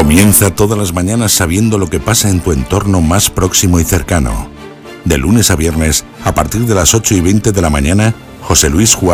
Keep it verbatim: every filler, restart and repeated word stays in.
Comienza todas las mañanas sabiendo lo que pasa en tu entorno más próximo y cercano. De lunes a viernes, a partir de las ocho y veinte de la mañana, José Luis Juárez